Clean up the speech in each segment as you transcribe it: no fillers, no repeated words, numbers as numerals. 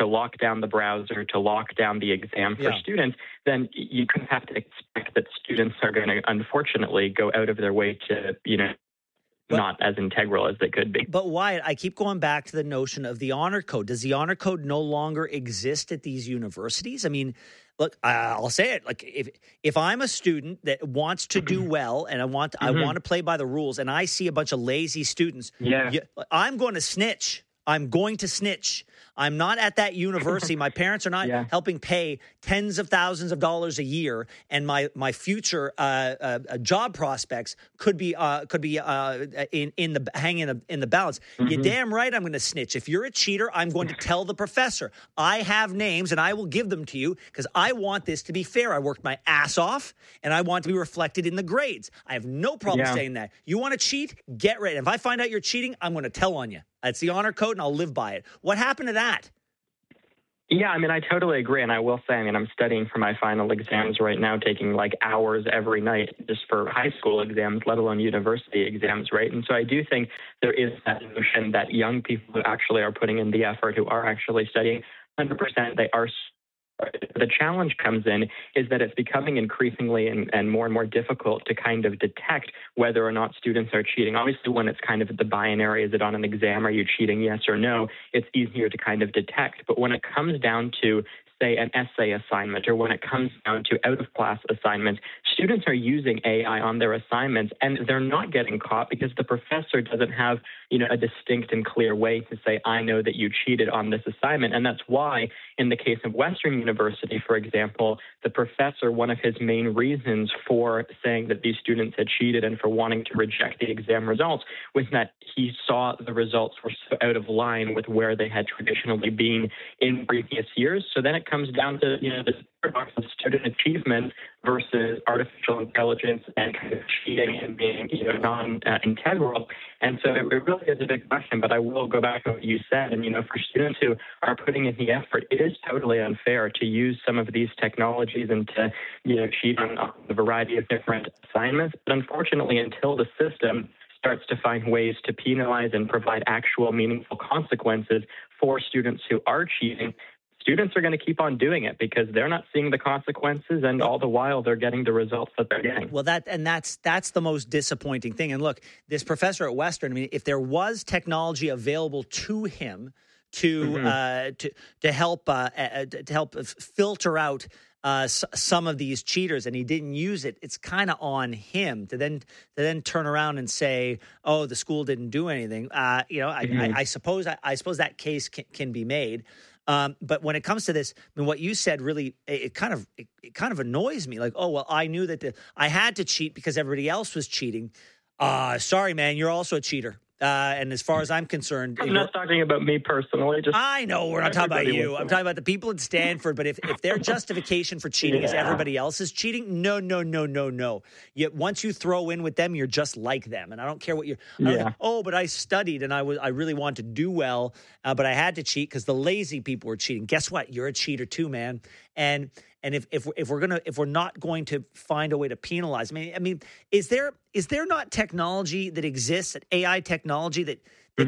to lock down the browser, to lock down the exam for students, then you kind of have to expect that students are going to, unfortunately, go out of their way to, not as integral as they could be. But Wyatt, I keep going back to the notion of the honor code. Does the honor code no longer exist at these universities? I mean, look, I'll say it. Like if I'm a student that wants to do well and I want to play by the rules, and I see a bunch of lazy students, I'm going to snitch. I'm going to snitch. I'm not at that university. My parents are not helping pay tens of thousands of dollars a year, and my future job prospects could be hanging in the balance. You're damn right. I'm going to snitch. If you're a cheater, I'm going to tell the professor. I have names, and I will give them to you because I want this to be fair. I worked my ass off, and I want to be reflected in the grades. I have no problem saying that. You want to cheat? Get ready. If I find out you're cheating, I'm going to tell on you. It's the honor code, and I'll live by it. What happened to that? Yeah, I mean, I totally agree. And I will say, I'm studying for my final exams right now, taking like hours every night just for high school exams, let alone university exams, right? And so I do think there is that notion that young people who actually are putting in the effort, who are actually studying, 100%, they are. The challenge comes in is that it's becoming increasingly and more difficult to kind of detect whether or not students are cheating. Obviously, when it's kind of the binary, is it on an exam, are you cheating, yes or no, it's easier to kind of detect. But when it comes down to, say, an essay assignment, or when it comes down to out-of-class assignments, students are using AI on their assignments, and they're not getting caught because the professor doesn't have, a distinct and clear way to say, I know that you cheated on this assignment. And that's why, in the case of Western University, for example, the professor, one of his main reasons for saying that these students had cheated and for wanting to reject the exam results was that he saw the results were so out of line with where they had traditionally been in previous years. So then it comes down to, the paradox of student achievement versus artificial intelligence and kind of cheating and being, non-integral. And so it really is a big question, but I will go back to what you said. And, for students who are putting in the effort, it is totally unfair to use some of these technologies and to, cheat on a variety of different assignments. But unfortunately, until the system starts to find ways to penalize and provide actual meaningful consequences for students who are cheating, students are going to keep on doing it because they're not seeing the consequences, and all the while they're getting the results that they're getting. Well, that's the most disappointing thing. And look, this professor at Western, if there was technology available to him to help filter out some of these cheaters, and he didn't use it, it's kind of on him to then turn around and say, "Oh, the school didn't do anything." I suppose that case can be made. But when it comes to this, what you said really, it kind of annoys me. Like, oh, well, I knew that I had to cheat because everybody else was cheating. Sorry, man, you're also a cheater. And as far as I'm concerned, I'm not talking about me personally. I know we're not talking about you. I'm talking about the people at Stanford. But if their justification for cheating is everybody else is cheating, no. Yet once you throw in with them, you're just like them. And I don't care what you're. But I studied and I really wanted to do well, but I had to cheat because the lazy people were cheating. Guess what? You're a cheater too, man. And if we're not going to find a way to penalize, I mean, is there not technology that exists, AI technology that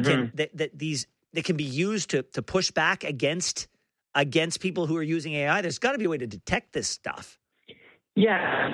can be used to push back against people who are using AI? There's got to be a way to detect this stuff. Yeah.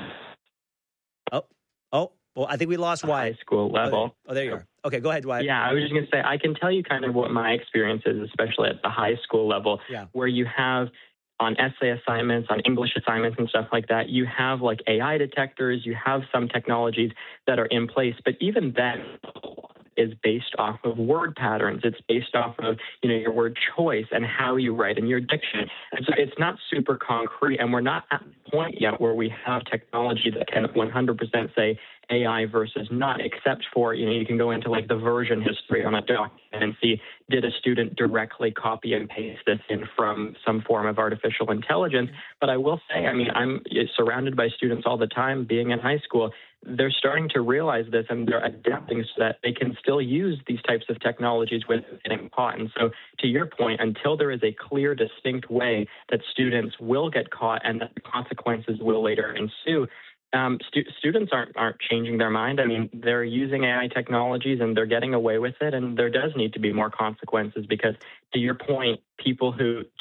Oh. Well, I think we lost Wyatt. High school level. Oh, there you are. Okay, go ahead, Wyatt. Yeah, I was just going to say, I can tell you kind of what my experience is, especially at the high school level, where you have on essay assignments, on English assignments and stuff like that, you have like AI detectors, you have some technologies that are in place, but even then is based off of word patterns. It's based off of, your word choice and how you write and your diction. And so it's not super concrete, and we're not at the point yet where we have technology that can 100% say AI versus not, except for, you can go into like the version history on a document and see, did a student directly copy and paste this in from some form of artificial intelligence? But I will say, I'm surrounded by students all the time being in high school. They're starting to realize this, and they're adapting so that they can still use these types of technologies without getting caught. And so to your point, until there is a clear, distinct way that students will get caught and that the consequences will later ensue, students aren't changing their mind. They're using AI technologies and they're getting away with it, and there does need to be more consequences because, to your point, people who